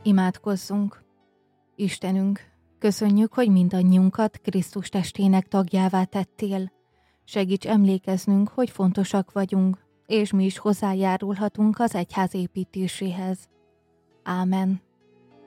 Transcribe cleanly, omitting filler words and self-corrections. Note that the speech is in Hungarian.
Imádkozzunk! Istenünk, köszönjük, hogy mindannyiunkat Krisztus testének tagjává tettél. Segíts emlékeznünk, hogy fontosak vagyunk, és mi is hozzájárulhatunk az egyház építéséhez. Ámen.